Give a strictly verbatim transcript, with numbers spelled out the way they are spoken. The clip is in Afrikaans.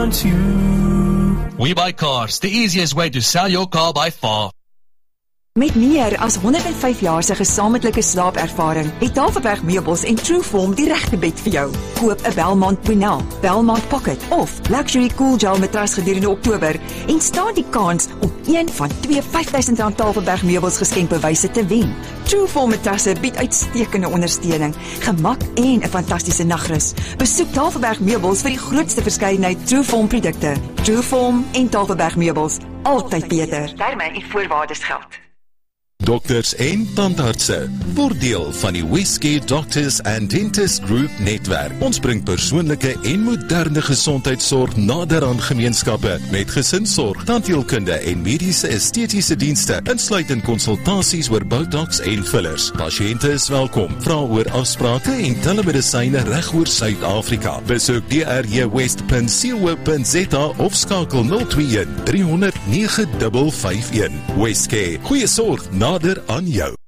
We Buy Cars, the easiest way to sell your car by far. Met meer as honderd en vyf jaar se gesamentlike slaapervaring, het Tafelberg Meubels en Trueform die regte bed vir jou. Koop 'n Belmont Brunel, Belmont Pocket of Luxury Cool Gel matras gedurende Oktober en staan die kans om een van twee vyf duisend rand Tafelberg Meubels geskenkbewyse te wen. Trueform matrasse bied uitstekende ondersteuning, gemak en 'n fantastiese nagrus. Besoek Tafelberg Meubels vir die grootste verskeidenheid Trueform produkte. Trueform en Tafelberg Meubels, altyd beter. Terme en voorwaardes geld. Dokters en tandartse word deel van die Westgate Doctors and Dentists Group netwerk. Ons bring persoonlike en moderne gesondheidsorg nader aan gemeenskappe met gesinsorg, tandheelkunde en mediese estetiese dienste, insluitend konsultasies oor botox en fillers. Pasiënte is welkom. Vra oor afsprake en telemedisyne reg oor Suid-Afrika. Besoek d r j west punt co punt z a of skakel nul twee een drie honderd nege vyf vyf een. Westgate, goeie sorg nader aan jou.